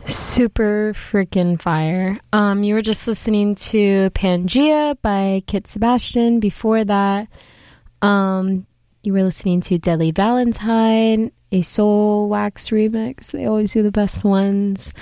Super freaking fire. You were just listening to Pangea by Kit Sebastian. Before that, you were listening to Deadly Valentine, a Soul Wax remix. They always do the best ones.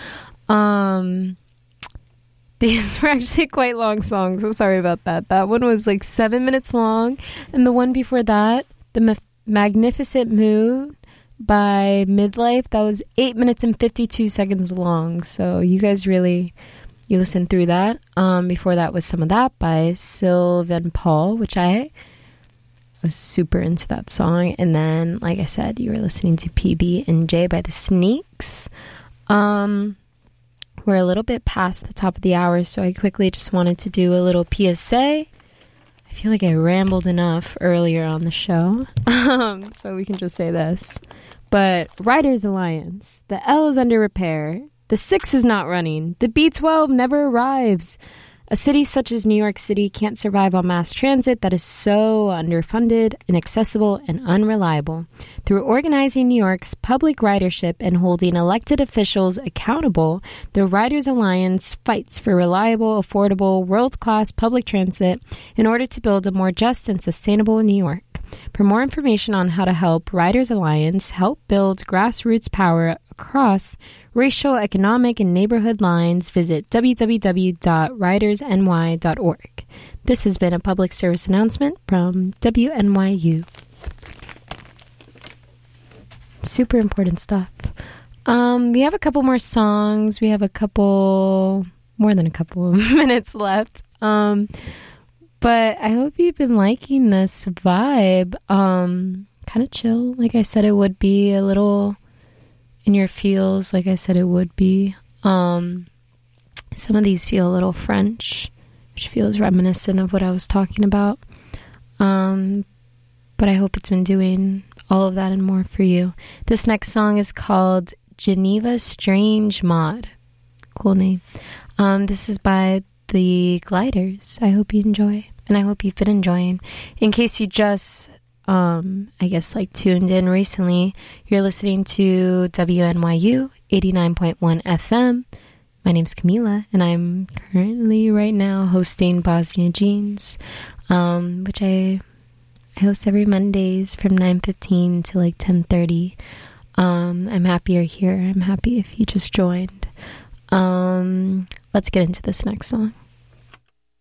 These were actually quite long songs, so sorry about that. That one was like 7 minutes long, and the one before that, The Magnificent Moon by Midlife, that was 8 minutes and 52 seconds long. So you guys you listened through that. Before that was Some of That by Sylvan Paul, which I was super into that song. And then, like I said, you were listening to PB and J by The Sneaks. We're a little bit past the top of the hour, so I quickly just wanted to do a little PSA. I feel like I rambled enough earlier on the show, so we can just say this. But Riders Alliance, the L is under repair, the 6 is not running, the B12 never arrives. A city such as New York City can't survive on mass transit that is so underfunded, inaccessible, and unreliable. Through organizing New York's public ridership and holding elected officials accountable, the Riders Alliance fights for reliable, affordable, world-class public transit in order to build a more just and sustainable New York. For more information on how to help Riders Alliance help build grassroots power across racial, economic, and neighborhood lines, visit www.ridersny.org. This has been a public service announcement from WNYU. Super important stuff. We have a couple more songs. We have more than a couple of minutes left. But I hope you've been liking this vibe. Kind of chill, like I said it would be. A little in your feels, like I said it would be. Some of these feel a little French, which feels reminiscent of what I was talking about. But I hope it's been doing all of that and more for you. This next song is called Geneva Strange Mod. Cool name. This is by The Gliders. I hope you enjoy, and I hope you've been enjoying. In case you just tuned in recently, you're listening to WNYU 89.1 FM. My name's Camila, and I'm currently right now hosting Bosnia Jeans, which I host every Mondays from 9:15 to like 10:30. I'm happy you're here. I'm happy if you just joined. Let's get into this next song.